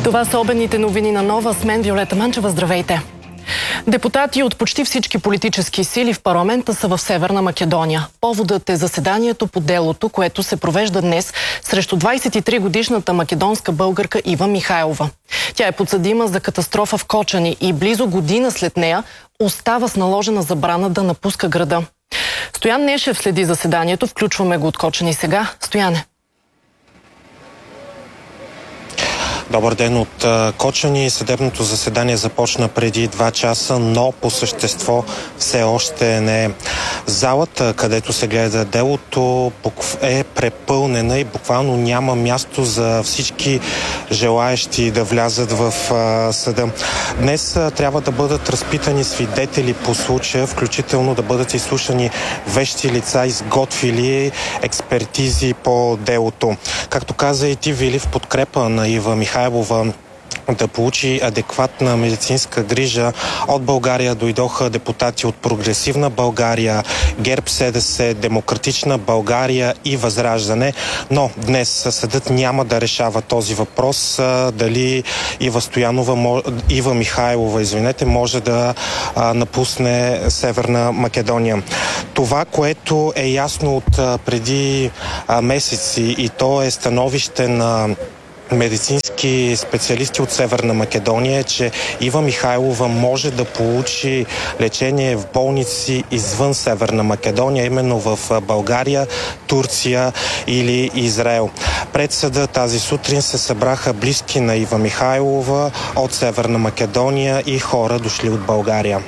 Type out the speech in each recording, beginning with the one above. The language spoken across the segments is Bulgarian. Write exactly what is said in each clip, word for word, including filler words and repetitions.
Това са обедните новини на Нова. С мен Виолета Манчева. Здравейте! Депутати от почти всички политически сили в парламента са в Северна Македония. Поводът е заседанието по делото, което се провежда днес срещу двадесет и три годишната македонска българка Ива Михайлова. Тя е подсъдима за катастрофа в Кочани и близо година след нея остава с наложена забрана да напуска града. Стоян Нешев следи заседанието. Включваме го от Кочани сега. Стояне. Добър ден от Кочани. Съдебното заседание започна преди два часа, но по същество все още не е. Залата, където се гледа делото, е препълнена и буквално няма място за всички желаещи да влязат в съда. Днес трябва да бъдат разпитани свидетели по случая, включително да бъдат изслушани вещи лица, изготвили експертизи по делото. Както каза и ти, Вили, в подкрепа на Ива Михайлова да получи адекватна медицинска грижа, от България дойдоха депутати от Прогресивна България, ГЕРБ, СДС, Демократична България и Възраждане. Но днес съдът няма да решава този въпрос, дали Ива Стоянова, Ива Михайлова, извинете, може да напусне Северна Македония. Това, което е ясно от преди месеци, и то е становище на медицински специалисти от Северна Македония, е, че Ива Михайлова може да получи лечение в болници извън Северна Македония, именно в България, Турция или Израел. Пред съда тази сутрин се събраха близки на Ива Михайлова от Северна Македония и хора дошли от България.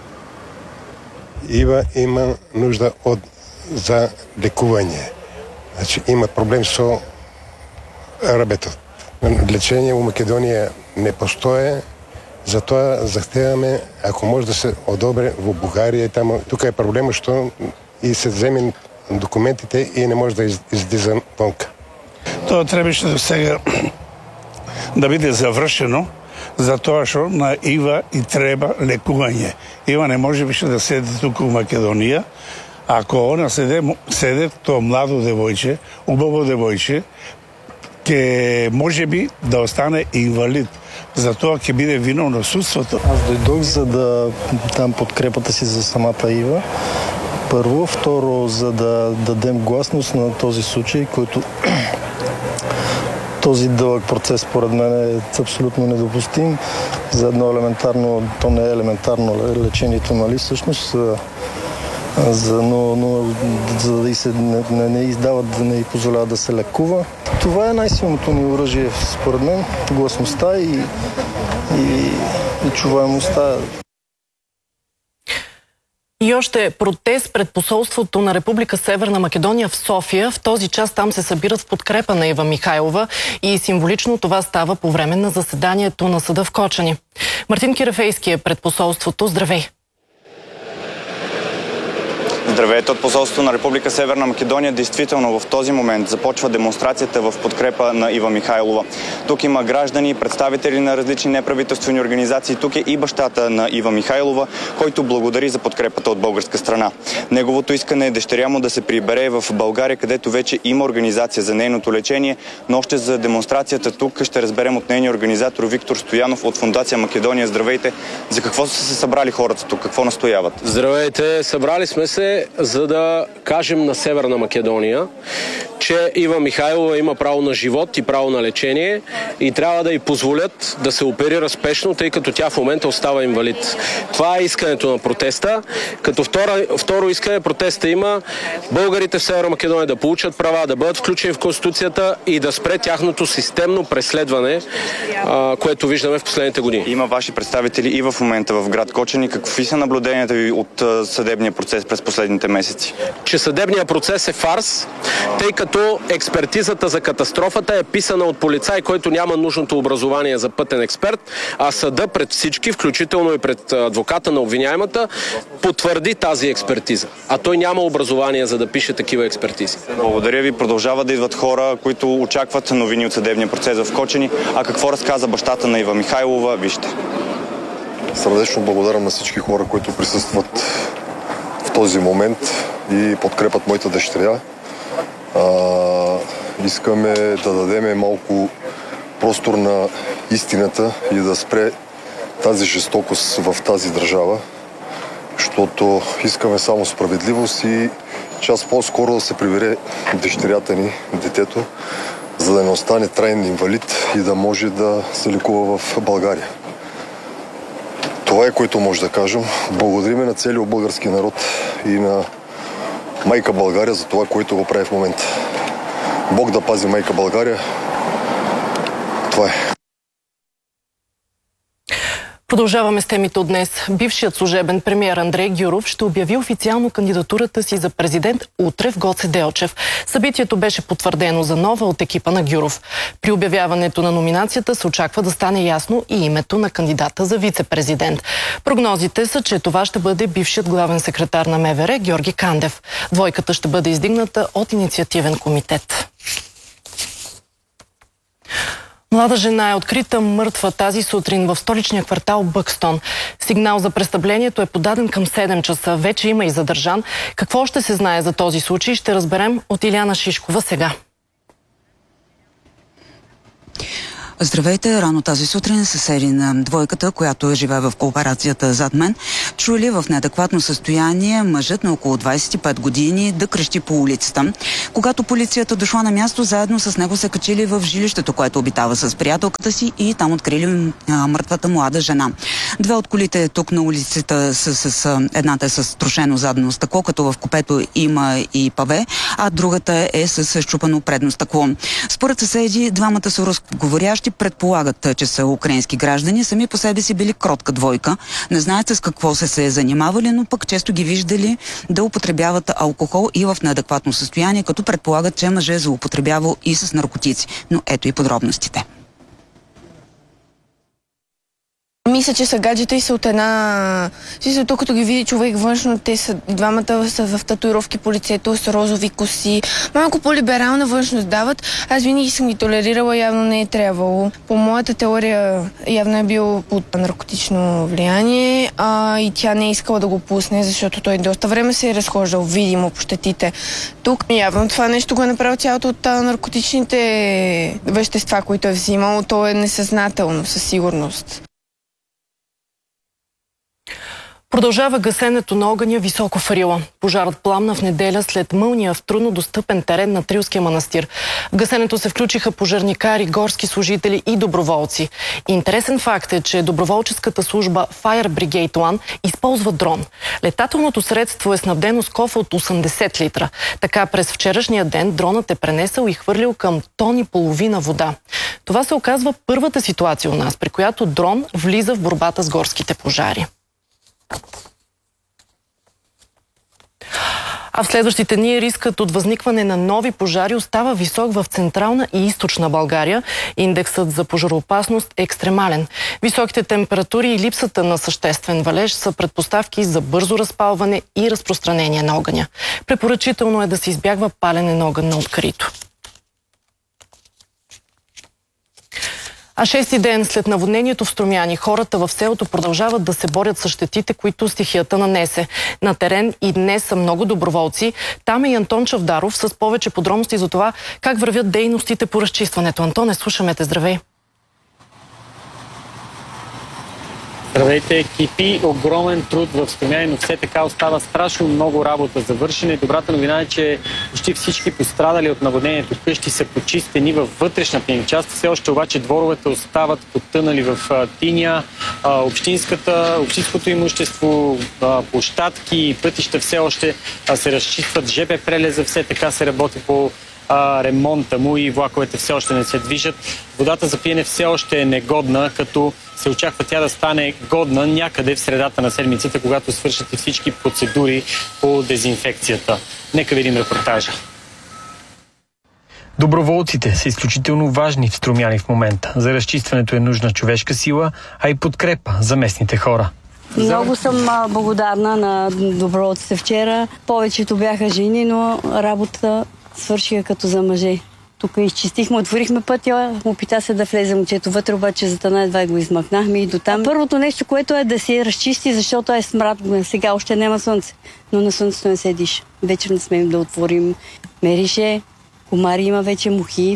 Ива има нужда от за лекуване. Значи има проблем с работата. Лечение в Македония не постои, затова захтеваме, ако може да се одобри в България. Там, тук е проблема, що и се вземе документите и не може да излиза вънка. Това трябваше да сега да биде завършено, затоа што на Ива и треба лекување. Ива не може više да седи тук в Македонија. Ако она седе, седе то младо девојче, убаво девојче, ке може би да остане инвалид. Затоа ќе биде вино на судството. Аз дойдох за да дам подкрепата си за самата Ива. Първо. Второ, за да дадем гласност на този случай, който този дълъг процес, според мен, е абсолютно недопустим. За едно елементарно, то не е елементарно лечението, нали, всъщност, За, но, но за да и се не, не, не издават, да не й позволяват да се лекува. Това е най-силното ни оръжие, според мен, гласността и, и, и чуваемостта. И още протест пред посолството на Република Северна Македония в София. В този час там се събират в подкрепа на Ива Михайлова и символично това става по време на заседанието на съда в Кочани. Мартин Кирафейски е пред посолството. Здравей! Здравейте от посолството на Република Северна Македония. Действително в този момент започва демонстрацията в подкрепа на Ива Михайлова. Тук има граждани, представители на различни неправителствени организации. Тук е и бащата на Ива Михайлова, който благодари за подкрепата от българска страна. Неговото искане е дъщеря му да се прибере в България, където вече има организация за нейното лечение, но още за демонстрацията тук ще разберем от нейния организатор Виктор Стоянов от Фондация Македония. Здравейте! За какво са се събрали хората тук? Какво настояват? Здравейте! Събрали сме се за да кажем на Северна Македония, че Ива Михайлова има право на живот и право на лечение и трябва да й позволят да се оперира спешно, тъй като тя в момента остава инвалид. Това е искането на протеста. Като втора, второ искане протеста има българите в Северна Македония да получат права, да бъдат включени в Конституцията и да спре тяхното системно преследване, а, което виждаме в последните години. Има ваши представители и в момента в град Кочани. Какви са наблюденията ви от съдебния процес през последните месеци? Че съдебният процес е фарс, тъй като експертизата за катастрофата е писана от полицай, който няма нужното образование за пътен експерт, а съда пред всички, включително и пред адвоката на обвиняемата, потвърди тази експертиза. А той няма образование за да пише такива експертизи. Благодаря ви. Продължава да идват хора, които очакват новини от съдебния процес в Кочани. А какво разказа бащата на Ива Михайлова? Вижте. Сърдечно благодарам на всички хора, които присъстват в този момент и подкрепят моята дъщеря. А, искаме да дадем малко простор на истината и да спре тази жестокост в тази държава, защото искаме само справедливост и час по-скоро да се прибере дъщерята ни, детето, за да не остане траен инвалид и да може да се лекува в България. Това е, което може да кажем. Благодариме на целия български народ и на майка България за това, което го прави в момента. Бог да пази майка България. Това е. Продължаваме с темите от днес. Бившият служебен премиер Андрей Гюров ще обяви официално кандидатурата си за президент утре в Гоце Делчев. Събитието беше потвърдено за нова от екипа на Гюров. При обявяването на номинацията се очаква да стане ясно и името на кандидата за вице-президент. Прогнозите са, че това ще бъде бившият главен секретар на МВР Георги Кандев. Двойката ще бъде издигната от инициативен комитет. Млада жена е открита мъртва тази сутрин в столичния квартал Бъкстон. Сигнал за престъплението е подаден към седем часа. Вече има и задържан. Какво още се знае за този случай, ще разберем от Иляна Шишкова сега. Здравейте! Рано тази сутрин съседи на двойката, която живее в кооперацията зад мен, чули в неадекватно състояние мъжът на около двадесет и пет години да крещи по улицата. Когато полицията дошла на място, заедно с него се качили в жилището, което обитава с приятелката си, и там открили а, мъртвата млада жена. Две от колите тук на улицата са с, с едната е с трошено задно стъкло, като в купето има и паве, а другата е с счупано предно стъкло. Според съседи, двамата са рускоговорящи, предполагат, че са украински граждани, сами по себе си били кротка двойка. Не знаят с какво се се занимавали, но пък често ги виждали да употребяват алкохол и в неадекватно състояние, като предполагат, че мъже е злоупотребявал и с наркотици. Но ето и подробностите. Мисля, че са гаджета и са от една... Смисъл, то като ги види човек външно, те са двамата са в татуировки по лицето, с розови коси. Малко по-либерална външност дават. Аз винаги съм ги толерирала, явно не е трябвало. По моята теория явно е бил под наркотично влияние, а и тя не е искала да го пусне, защото той доста време се е разхождал видимо по щетите. Тук явно това нещо го е направил цялото от наркотичните вещества, които е взимал. То е несъзнателно, със сигурност. Продължава гасенето на огъня високо в Рила. Пожарът пламна в неделя след мълния в труднодостъпен терен на Трилския манастир. В гасенето се включиха пожарникари, горски служители и доброволци. Интересен факт е, че доброволческата служба Fire Brigade One използва дрон. Летателното средство е снабдено с кофа от осемдесет литра. Така през вчерашния ден дронът е пренесъл и хвърлил към тон и половина вода. Това се оказва първата ситуация у нас, при която дрон влиза в борбата с горските пожари. А в следващите дни рискът от възникване на нови пожари остава висок в Централна и Източна България. Индексът за пожароопасност е екстремален. Високите температури и липсата на съществен валеж са предпоставки за бързо разпалване и разпространение на огъня. Препоръчително е да се избягва палене на огън на открито. А шести ден след наводнението в Струмяни, хората в селото продължават да се борят с щетите, които стихията нанесе. На терен и днес са много доброволци. Там е и Антон Чавдаров с повече подробности за това как вървят дейностите по разчистването. Антоне, слушаме те. Здравей! Здравейте, екипи! Огромен труд в Струмяни, но все така остава страшно много работа за вършене. Добрата новина е, че почти всички пострадали от наводнението къщи са почистени във вътрешната им част. Все още обаче дворовете остават потънали в тиня. Общинската, общинското имущество, площадки и пътища все още се разчистват. ЖП прелеза все така се работи по ремонта му и влаковете все още не се движат. Водата за пиене все още е негодна, като се очаква тя да стане годна някъде в средата на седмицата, когато свършат и всички процедури по дезинфекцията. Нека видим репортажа. Доброволците са изключително важни в Струмяни в момента. За разчистването е нужна човешка сила, а и подкрепа за местните хора. Много съм благодарна на доброволците вчера. Повечето бяха жени, но работа свършиха като за мъже. Тук изчистихме, отворихме пътя, опита се да влезе момчето вътре, обаче затъна едва го измъкнахме и дотам. Първото нещо, което е да се разчисти, защото е смрад. Сега още няма слънце, но на слънцето не се диша. Вечер не смеем да отворим. Мерише, комари има вече, мухи.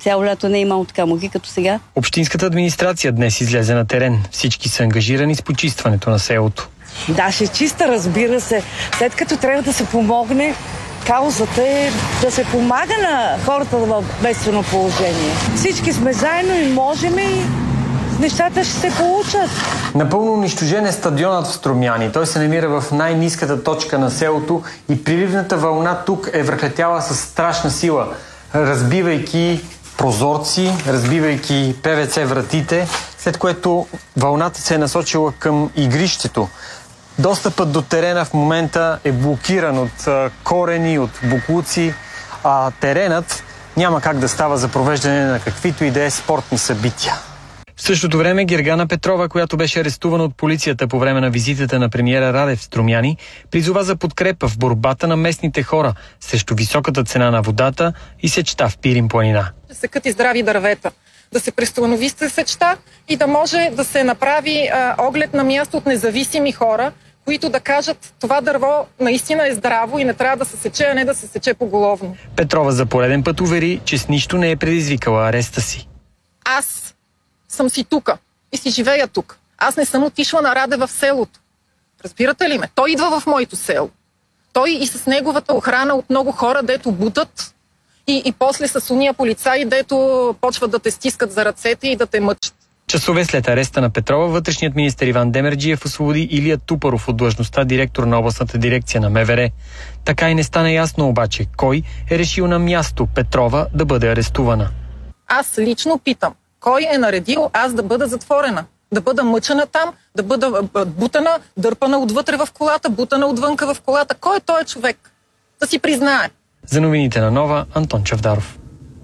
цяло лято не е имало така муки като сега. Общинската администрация днес излезе на терен. Всички са ангажирани с почистването на селото. Да, ще чиста, разбира се. След като трябва да се помогне, каузата е да се помага на хората в бедствено положение. Всички сме заедно и можем и нещата ще се получат. Напълно унищожен е стадионът в Струмяни. Той се намира в най-ниската точка на селото и приливната вълна тук е връхлетяла с страшна сила, разбивайки прозорци, разбивайки Пе Ве Це вратите, след което вълната се е насочила към игрището. Достъпът до терена в момента е блокиран от корени, от боклуци, а теренът няма как да става за провеждане на каквито и да е спортни събития. В същото време Гергана Петрова, която беше арестувана от полицията по време на визитата на премиера Радев в Струмяни, призова за подкрепа в борбата на местните хора срещу високата цена на водата и сечта в Пирин планина. Да се къти здрави дървета, да се престанови сечта и да може да се направи а, оглед на място от независими хора, които да кажат, това дърво наистина е здраво и не трябва да се сече, а не да се сече поголовно. Петрова за пореден път увери, че с нищо не е предизвикала ареста си. Аз съм си тука и си живея тук. Аз не съм отишла на Раде в селото. Разбирате ли ме? Той идва в моето село. Той и с неговата охрана от много хора, дето бутат и, и после с уния полицаи, дето почват да те стискат за ръцете и да те мъчат. Часове след ареста на Петрова, вътрешният министър Иван Демерджиев освободи Илия Тупаров от длъжността директор на областната дирекция на Ме Ве Ре. Така и не стана ясно обаче кой е решил на място Петрова да бъде арестувана. Аз лично питам, кой е наредил аз да бъда затворена? Да бъда мъчена там, да бъда бутана, дърпана отвътре в колата, бутана отвънка в колата. Кой е този човек? Да си признае. За новините на Нова, Антон Чавдаров.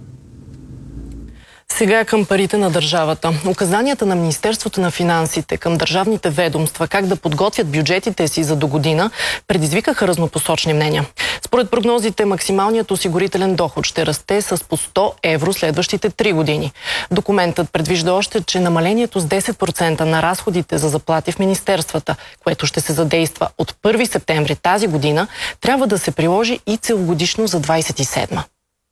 Сега към парите на държавата. Указанията на Министерството на финансите към държавните ведомства как да подготвят бюджетите си за догодина предизвикаха разнопосочни мнения. Според прогнозите, максималният осигурителен доход ще расте с по сто евро следващите три години. Документът предвижда още, че намалението с десет процента на разходите за заплати в министерствата, което ще се задейства от първи септември тази година, трябва да се приложи и целогодишно за двадесет и седма.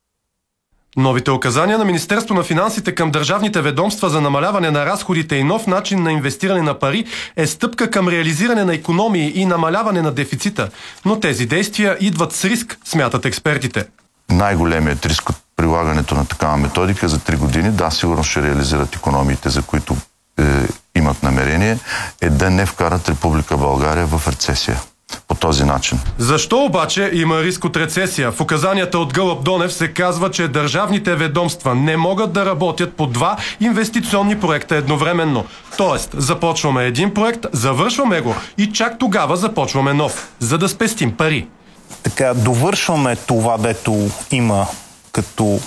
Новите указания на Министерство на финансите към държавните ведомства за намаляване на разходите и нов начин на инвестиране на пари е стъпка към реализиране на икономии и намаляване на дефицита. Но тези действия идват с риск, смятат експертите. Най-големият риск от прилагането на такава методика за три години, да, сигурно ще реализират икономиите, за които е, имат намерение, е да не вкарат Република България в рецесия. По този начин. Защо обаче има риск от рецесия? В указанията от Гълъб Донев се казва, че държавните ведомства не могат да работят по два инвестиционни проекта едновременно. Тоест, започваме един проект, завършваме го и чак тогава започваме нов, за да спестим пари. Така, довършваме това, дето има като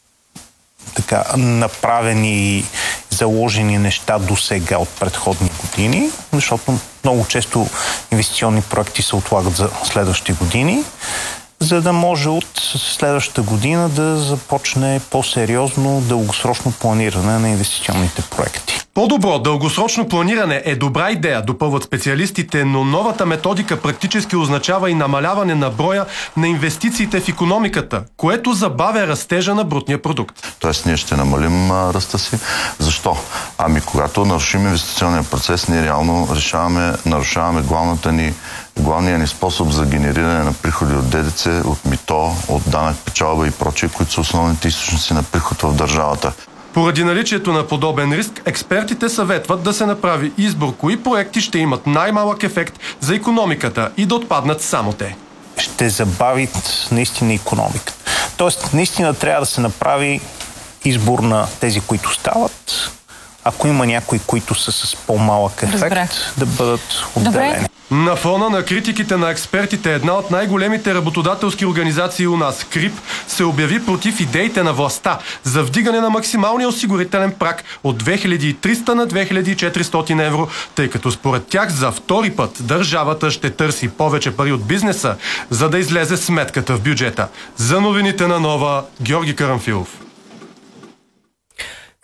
така направени и заложени неща до сега от предходни години, защото много често инвестиционни проекти се отлагат за следващи години, за да може от следващата година да започне по-сериозно дългосрочно планиране на инвестиционните проекти. По-добро дългосрочно планиране е добра идея, допълват специалистите, но новата методика практически означава и намаляване на броя на инвестициите в икономиката, което забавя растежа на брутния продукт. Тоест ние ще намалим а, ръста си. Защо? Ами когато нарушим инвестиционния процес, ние реално решаваме, нарушаваме главната ни, главния ни способ за генериране на приходи от Де Де Це, от мито, от данък печалба и прочие, които са основните източници на приход в държавата. Поради наличието на подобен риск, експертите съветват да се направи избор кои проекти ще имат най-малък ефект за икономиката и да отпаднат само те. Ще забавят наистина икономиката. Тоест, наистина трябва да се направи избор на тези, които стават. Ако има някои, които са с по-малък ефект, Разбрах. да бъдат отделени. Добре. На фона на критиките на експертите, една от най-големите работодателски организации у нас, КРИП, се обяви против идеите на властта за вдигане на максималния осигурителен праг от две хиляди и триста на две хиляди и четиристотин евро, тъй като според тях за втори път държавата ще търси повече пари от бизнеса, за да излезе сметката в бюджета. За новините на Нова, Георги Карамфилов.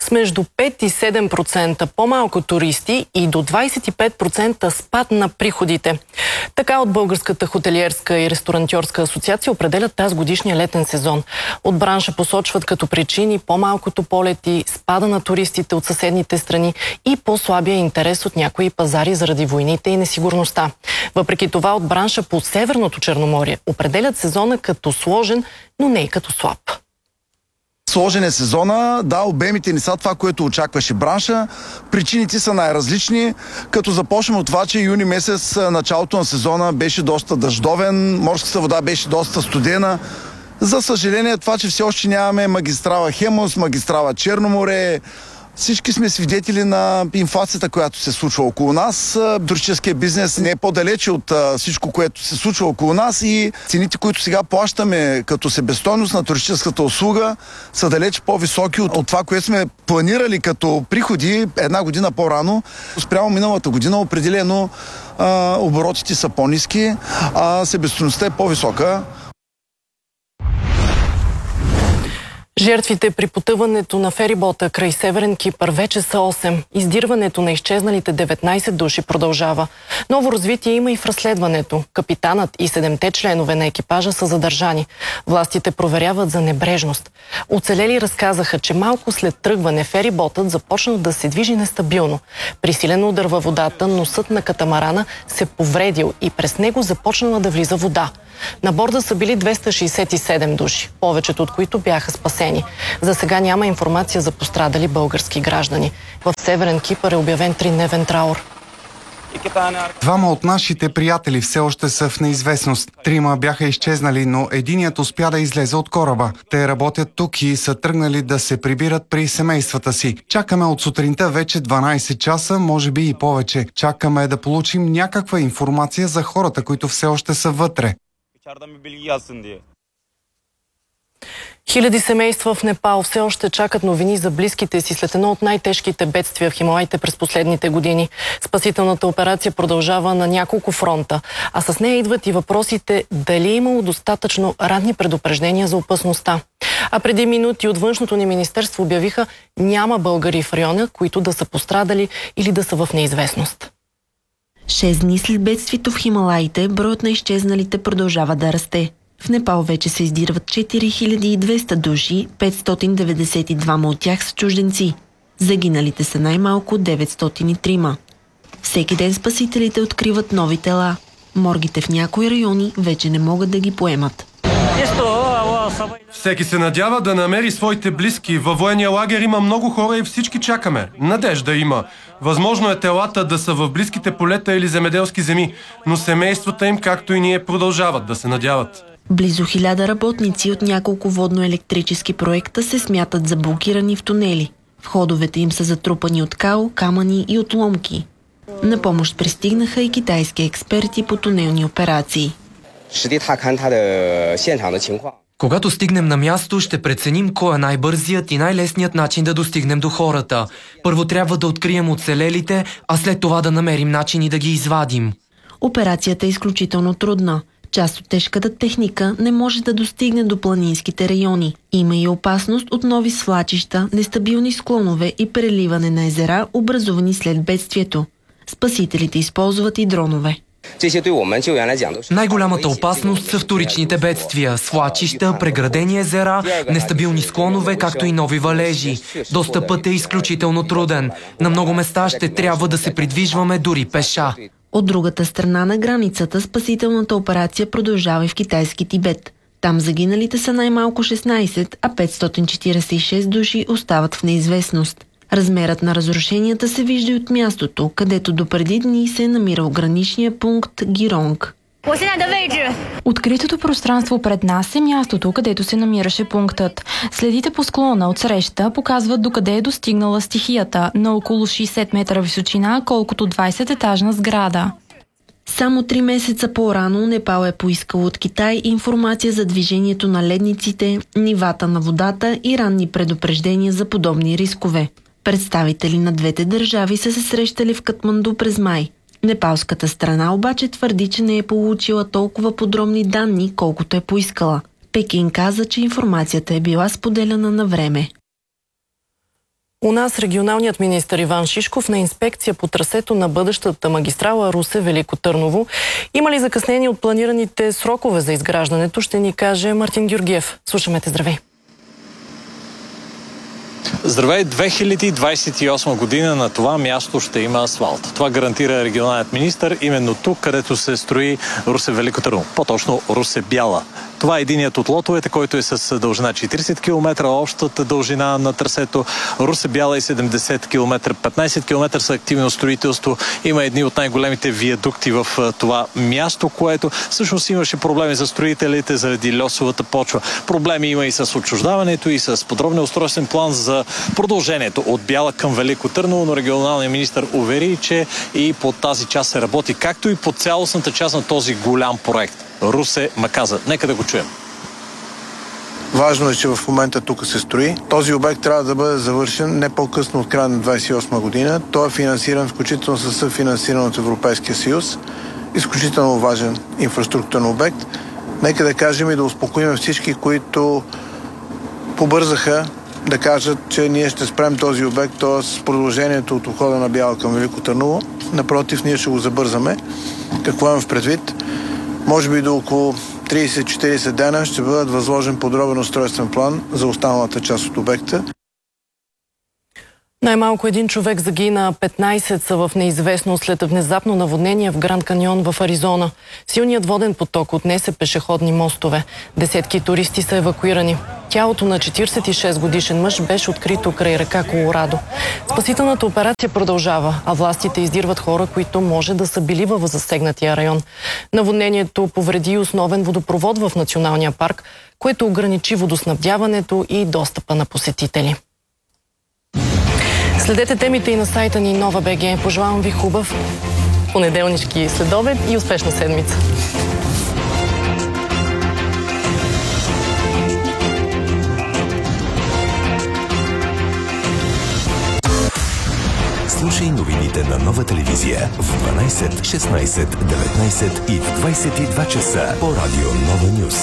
с между пет и седем процента по-малко туристи и до двадесет и пет процента спад на приходите. Така от Българската хотелиерска и ресторантьорска асоциация определят тази годишния летен сезон. От бранша посочват като причини по-малкото полети, спада на туристите от съседните страни и по-слабия интерес от някои пазари заради войните и несигурността. Въпреки това от бранша по Северното Черноморие определят сезона като сложен, но не и като слаб. Сложен е сезона, да, обемите не са това, което очакваше бранша. Причините са най-различни, като започнем от това, че юни месец, началото на сезона беше доста дъждовен, морската вода беше доста студена. За съжаление, това, че все още нямаме магистрала Хемус, магистрала Черно море, всички сме свидетели на инфлацията, която се случва около нас. Туристическия бизнес не е по-далече от всичко, което се случва около нас и цените, които сега плащаме като себестойност на туристическата услуга, са далеч по-високи от това, което сме планирали като приходи една година по-рано. Спрямо миналата година определено а, оборотите са по-ниски, а себестойността е по-висока. Жертвите при потъването на ферибота край Северен Кипър вече са осем. Издирването на изчезналите деветнадесет души продължава. Ново развитие има и в разследването. Капитанът и седемте членове на екипажа са задържани. Властите проверяват за небрежност. Оцелели разказаха, че малко след тръгване фериботът започна да се движи нестабилно. При силен удар във водата носът на катамарана се повредил и през него започнала да влиза вода. На борда са били двеста шейсет и седем души, повечето от които бяха спасени. За сега няма информация за пострадали български граждани. В Северен Кипър е обявен тридневен траур. Двама от нашите приятели все още са в неизвестност. Трима бяха изчезнали, но единият успя да излезе от кораба. Те работят тук и са тръгнали да се прибират при семействата си. Чакаме от сутринта вече дванадесет часа, може би и повече. Чакаме да получим някаква информация за хората, които все още са вътре. Хиляди семейства в Непал все още чакат новини за близките си след едно от най-тежките бедствия в Хималаите през последните години. Спасителната операция продължава на няколко фронта, а с нея идват и въпросите дали е имало достатъчно ранни предупреждения за опасността. А преди минути от външното ни министерство обявиха, няма българи в района, които да са пострадали или да са в неизвестност. Шест дни след бедствието в Хималаите, броят на изчезналите продължава да расте. В Непал вече се издирват четири хиляди и двеста души, петстотин деветдесет и двама от тях са чужденци. Загиналите са най-малко деветстотин и трима. Всеки ден спасителите откриват нови тела. Моргите в някои райони вече не могат да ги поемат. Всеки се надява да намери своите близки. Във военния лагер има много хора и всички чакаме. Надежда има. Възможно е телата да са в близките полета или земеделски земи, но семействата им, както и ние, продължават да се надяват. Близо хиляда работници от няколко водно-електрически проекта се смятат за блокирани в тунели. Входовете им са затрупани от кал, камъни и отломки. На помощ пристигнаха и китайски експерти по тунелни операции. Когато стигнем на място, ще преценим кой е най-бързият и най-лесният начин да достигнем до хората. Първо трябва да открием оцелелите, а след това да намерим начини да ги извадим. Операцията е изключително трудна. Част от тежката техника не може да достигне до планинските райони. Има и опасност от нови свлачища, нестабилни склонове и преливане на езера, образувани след бедствието. Спасителите използват и дронове. Най-голямата опасност са вторичните бедствия, свлачища, преградени езера, нестабилни склонове, както и нови валежи. Достъпът е изключително труден. На много места ще трябва да се придвижваме дори пеша. От другата страна на границата спасителната операция продължава и в китайски Тибет. Там загиналите са най-малко шестнадесет, а петстотин четиридесет и шест души остават в неизвестност. Размерът на разрушенията се вижда и от мястото, където допреди дни се е намирал граничния пункт Гиронг. Откритото пространство пред нас е мястото, където се намираше пунктът. Следите по склона от среща показват докъде е достигнала стихията, на около шейсет метра височина, колкото двадесететажна сграда. Само три месеца по-рано Непал е поискал от Китай информация за движението на ледниците, нивата на водата и ранни предупреждения за подобни рискове. Представители на двете държави са се срещали в Катманду през май. Непалската страна обаче твърди, че не е получила толкова подробни данни, колкото е поискала. Пекин каза, че информацията е била споделяна на време. У нас регионалният министър Иван Шишков на инспекция по трасето на бъдещата магистрала Русе-Велико Търново. Има ли закъснение от планираните срокове за изграждането, ще ни каже Мартин Георгиев. Слушаме те, здравей! Здравей, две хиляди двадесет и осма година на това място ще има асфалт. Това гарантира регионалният министър именно тук, където се строи Русе-Велико Търново. По-точно Русе-Бяла. Това е единият от лотовете, който е с дължина четиридесет километра, общата дължина на трасето. Русе-Бяла е седемдесет километра, петнадесет километра са активно строителство. Има едни от най-големите виадукти в това място, което всъщност имаше проблеми за строителите заради льосовата почва. Проблеми има и с отчуждаването, и с подробния устройствен план за продължението от Бяла към Велико Търново, но регионалният министър увери, че и по тази част се работи, както и по цялостната част на този голям проект. Русе Маказа. Нека да го чуем. Важно е, че в момента тук се строи. Този обект трябва да бъде завършен не по-късно от края на двадесет и осма година. Той е финансиран, включително със съфинансиран от Европейския съюз. Изключително важен инфраструктурен обект. Нека да кажем и да успокоим всички, които побързаха да кажат, че ние ще спрем този обект, т.е. продължението от обхода на Бяла към Велико Търново. Напротив, ние ще го забързаме. Какво имам в предвид? Може би до около тридесет-четиридесет дена ще бъдат възложен подробен устройствен план за останалата част от обекта. Най-малко един човек загина, петнадесет са в неизвестност след внезапно наводнение в Гранд Каньон в Аризона. Силният воден поток отнесе пешеходни мостове. Десетки туристи са евакуирани. Тялото на четиридесет и шест годишен мъж беше открито край река Колорадо. Спасителната операция продължава, а властите издирват хора, които може да са били във засегнатия район. Наводнението повреди основен водопровод в националния парк, което ограничи водоснабдяването и достъпа на посетители. Следете темите и на сайта ни Нова БГ. Пожелавам ви хубав понеделнишки следобед и успешна седмица. Слушай новините на Нова телевизия в дванадесет, шестнадесет, деветнадесет и двадесет и два часа по радио Нова Нюз.